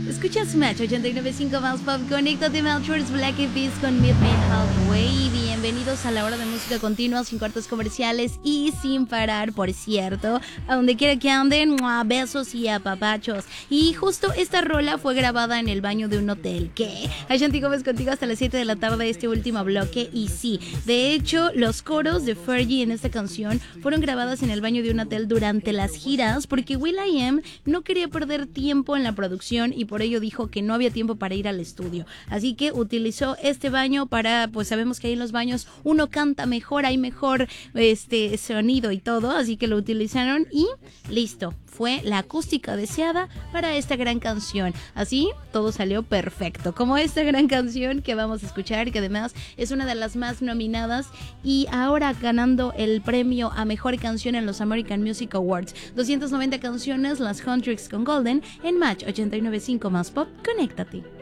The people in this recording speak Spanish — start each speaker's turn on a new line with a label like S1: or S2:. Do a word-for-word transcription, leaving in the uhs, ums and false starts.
S1: Escuchas Match ochenta y nueve punto cinco más Pop. Conéctate, Melchors, Black Eyed Peas con Midnight Highway. Bienvenidos a la hora de música continua, sin cortes comerciales y sin parar, por cierto. A donde quiera que anden, ¡mua! Besos y apapachos. Y justo esta rola fue grabada en el baño de un hotel. ¿Qué? Ashanti Gómez contigo hasta las siete de la tarde, este último bloque. Y sí, de hecho, los coros de Fergie en esta canción fueron grabadas en el baño de un hotel durante las giras, porque will.i.am no quería perder tiempo en la producción y por ello dijo que no había tiempo para ir al estudio. Así que utilizó este baño para, pues sabemos que ahí en los baños uno canta mejor, hay mejor este sonido y todo, así que lo utilizaron y listo. Fue la acústica deseada para esta gran canción. Así, todo salió perfecto. Como esta gran canción que vamos a escuchar, que además es una de las más nominadas y ahora ganando el premio a Mejor Canción en los American Music Awards. doscientas noventa canciones, las Huntrix con Golden, en Match ochenta y nueve punto cinco más Pop. Conéctate.